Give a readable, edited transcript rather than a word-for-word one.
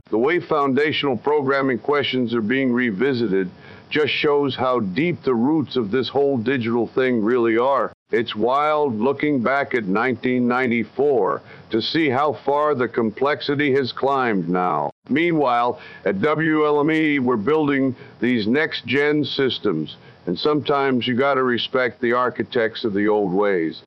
The way foundational programming questions are being revisited just shows how deep the roots of this whole digital thing really are. It's wild looking back at 1994 to see how far the complexity has climbed now. Meanwhile, at WLME, we're building these next-gen systems, and sometimes you got to respect the architects of the old ways.